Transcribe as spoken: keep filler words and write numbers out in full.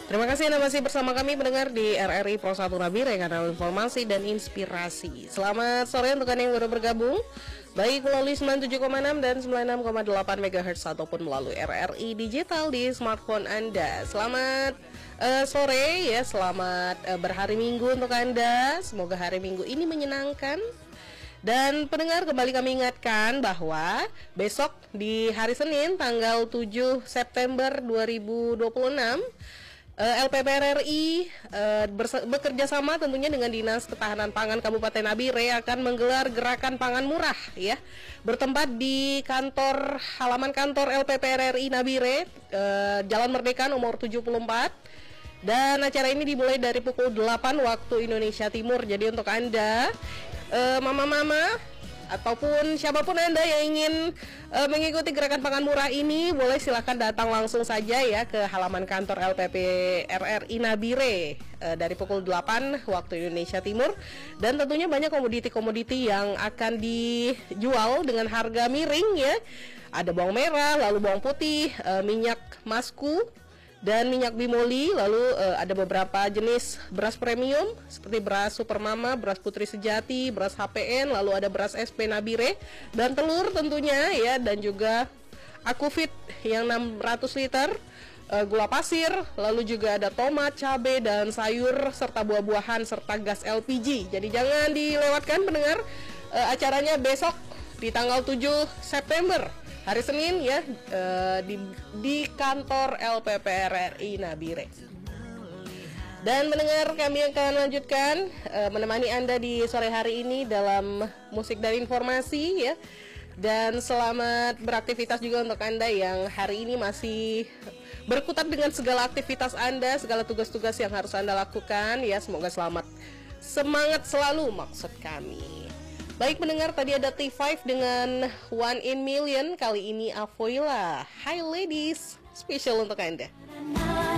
Terima kasih Anda masih bersama kami mendengar di R R I Pro satu Nabire, kanal informasi dan inspirasi. Selamat sore untuk Anda yang baru bergabung, baik melalui sembilan puluh tujuh koma enam dan sembilan puluh enam koma delapan megahertz ataupun melalui R R I digital di smartphone Anda. Selamat uh, sore ya, selamat uh, berhari Minggu untuk Anda. Semoga hari Minggu ini menyenangkan. Dan pendengar, kembali kami ingatkan bahwa besok di hari Senin tanggal tujuh September dua ribu dua puluh enam uh, L P P R R I uh, bekerja sama tentunya dengan Dinas Ketahanan Pangan Kabupaten Nabire akan menggelar gerakan pangan murah ya, bertempat di kantor halaman kantor L P P R R I Nabire, uh, Jalan Merdeka nomor tujuh puluh empat. Dan acara ini dimulai dari pukul delapan waktu Indonesia Timur. Jadi untuk Anda uh, mama-mama ataupun siapapun Anda yang ingin uh, mengikuti gerakan pangan murah ini, boleh silakan datang langsung saja ya ke halaman kantor L P P R R I Nabire uh, dari pukul delapan waktu Indonesia Timur. Dan tentunya banyak komoditi-komoditi yang akan dijual dengan harga miring ya. Ada bawang merah, lalu bawang putih, uh, minyak masku dan minyak bimoli, lalu uh, ada beberapa jenis beras premium seperti beras Super Mama, beras Putri Sejati, beras H P N, lalu ada beras S P Nabire dan telur tentunya ya, dan juga Akufit yang enam ratus liter, uh, gula pasir, lalu juga ada tomat, cabai dan sayur serta buah-buahan serta gas L P G. Jadi jangan dilewatkan pendengar, uh, acaranya besok di tanggal tujuh September hari Senin ya, uh, di, di kantor L P P R R I Nabire. Dan mendengar, kami akan lanjutkan uh, menemani Anda di sore hari ini dalam musik dan informasi ya. Dan selamat beraktivitas juga untuk Anda yang hari ini masih berkutat dengan segala aktivitas Anda, segala tugas-tugas yang harus Anda lakukan ya. Semoga selamat, semangat selalu maksud kami. Baik mendengar, tadi ada T lima dengan One in Million, kali ini Avoila. Hi ladies, spesial untuk Anda.